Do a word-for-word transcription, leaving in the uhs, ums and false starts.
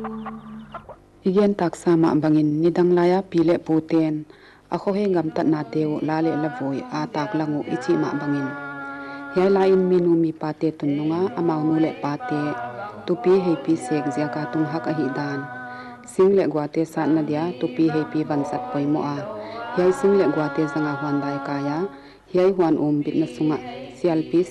Igen tak sama bangin nidang laya pile puten ako he ngam tat na teu lale lavoi a tak langu ichi ma bangin yai lain minu mi pate tununga amau nule pate tupi he pi sek jaka tung hak a hi dan single gwate sa na dia tupi he pi van sat poimo a yai single gwate zanga hwan dai kaya yai hwan um bit na sunga sial pi